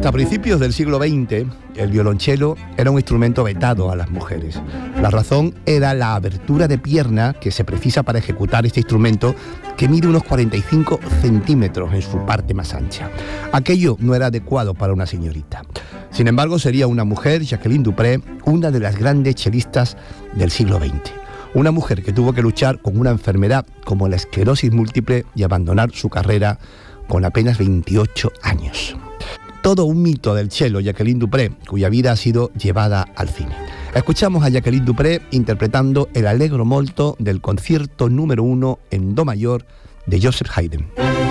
Hasta principios del siglo XX, el violonchelo era un instrumento vetado a las mujeres. La razón era la abertura de pierna que se precisa para ejecutar este instrumento, que mide unos 45 centímetros en su parte más ancha. Aquello no era adecuado para una señorita. Sin embargo, sería una mujer, Jacqueline du Pré, una de las grandes chelistas del siglo XX. Una mujer que tuvo que luchar con una enfermedad como la esclerosis múltiple y abandonar su carrera con apenas 28 años. Todo un mito del cello, Jacqueline du Pré, cuya vida ha sido llevada al cine. Escuchamos a Jacqueline du Pré interpretando el Allegro molto del concierto número 1 en do mayor de Joseph Haydn.